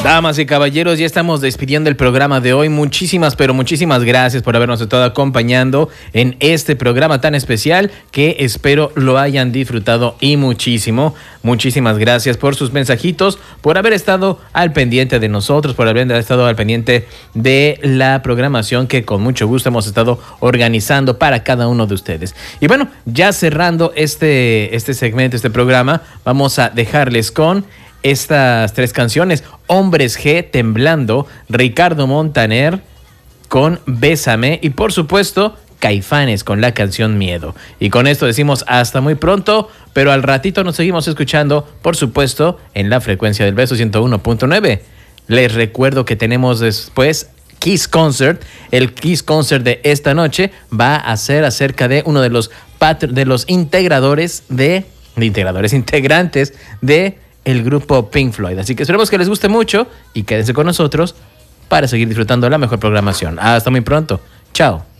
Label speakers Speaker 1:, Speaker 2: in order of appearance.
Speaker 1: Damas y caballeros, ya estamos despidiendo el programa de hoy. Muchísimas, pero muchísimas gracias por habernos estado acompañando en este programa tan especial que espero lo hayan disfrutado y muchísimo. Muchísimas gracias por sus mensajitos, por haber estado al pendiente de nosotros, por haber estado al pendiente de la programación que con mucho gusto hemos estado organizando para cada uno de ustedes. Y bueno, ya cerrando este segmento, este programa, vamos a dejarles con estas tres canciones: Hombres G, Temblando, Ricardo Montaner con Bésame y por supuesto Caifanes con la canción Miedo. Y con esto decimos hasta muy pronto, pero al ratito nos seguimos escuchando, por supuesto, en la frecuencia del Beso 101.9. Les recuerdo que tenemos después Kiss Concert. El Kiss Concert de esta noche va a ser acerca de uno de los integrantes de el grupo Pink Floyd. Así que esperemos que les guste mucho y quédense con nosotros para seguir disfrutando la mejor programación. Hasta muy pronto. Chao.